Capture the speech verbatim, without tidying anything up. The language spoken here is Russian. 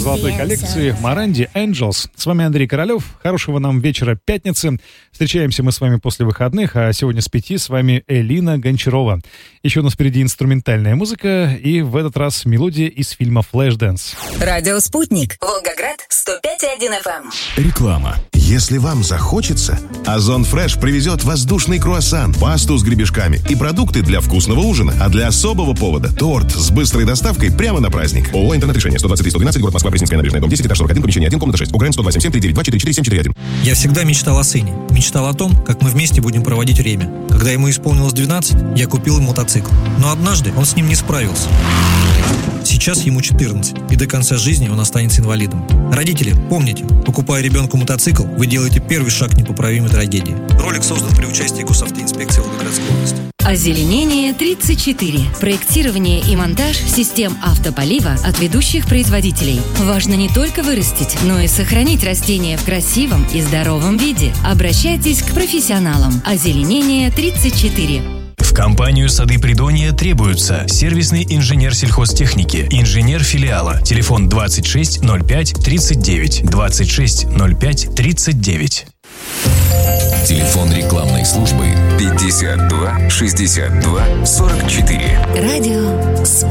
золотой коллекции Моранди Angels. С вами Андрей Королев. Хорошего нам вечера пятницы. Встречаемся мы с вами после выходных, а сегодня с пяти с вами Элина Гончарова. Еще у нас впереди инструментальная музыка и в этот раз мелодия из фильма «Флэшдэнс». Радио «Спутник», Волгоград, сто пять и один эф эм. Реклама. Если вам захочется, Озон Фреш привезет воздушный круассан, пасту с гребешками и продукты для вкусного ужина. А для особого повода – торт с быстрой доставкой прямо на праздник. ООО «Интернет-решение», сто двадцать три сто двенадцать, город Москва, Пресненская набережная, дом десять, этаж сорок один, помещение один, комната шесть. Украин сто два семь семь три девять два четыре четыре семь четыре один. Я всегда мечтал о сыне. Мечтал о том, как мы вместе будем проводить время. Когда ему исполнилось двенадцать, я купил ему мотоцикл. Но однажды он с ним не справился. Сейчас ему четырнадцать, и до конца жизни он останется инвалидом. Родители, помните, покупая ребенку мотоцикл, вы делаете первый шаг к непоправимой трагедии. Ролик создан при участии Госавтоинспекции Волгоградской области. Озеленение тридцать четыре. Проектирование и монтаж систем автополива от ведущих производителей. Важно не только вырастить, но и сохранить растения в красивом и здоровом виде. Обращайтесь к профессионалам. Озеленение тридцать четыре. В компанию «Сады Придонья» требуются сервисный инженер сельхозтехники, инженер филиала. Телефон двадцать шесть ноль пять тридцать девять, двадцать шесть ноль пять тридцать девять. Телефон рекламной службы пятьдесят два шестьдесят два сорок четыре. Радио